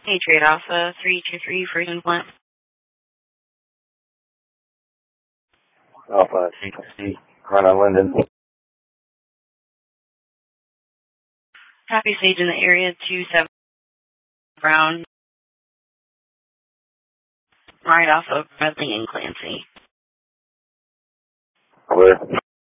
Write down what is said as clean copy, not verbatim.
Hey, Trade Alpha 323 Freedom Plant. Alpha 320, Corona Linden. Happy Sage in the area 27 Brown. Right off of Bradley and Clancy. Clear.